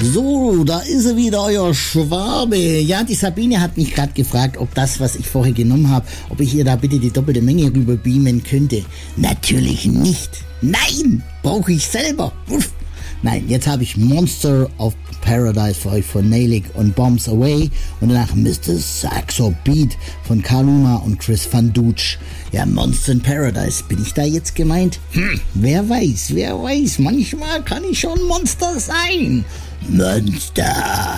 So, da ist er wieder, euer Schwabe. Ja, die Sabine hat mich gerade gefragt, ob das, was ich vorher genommen habe, ob ich ihr da bitte die doppelte Menge rüber beamen könnte. Natürlich nicht. Nein, brauche ich selber. Uff. Nein, jetzt habe ich Monster of Paradise für euch von Nailik und Bombs Away und danach Mr. Saxo Beat von Kaluma und Chris Van Dutsch. Ja, Monster in Paradise, bin ich da jetzt gemeint? Wer weiß, manchmal kann ich schon Monster sein. Monster!